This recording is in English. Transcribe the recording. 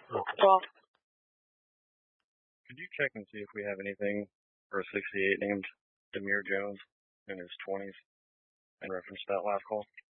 Well, Could you check and see if we have anything for a 68 named Demir Jones in his 20s in reference to that last call?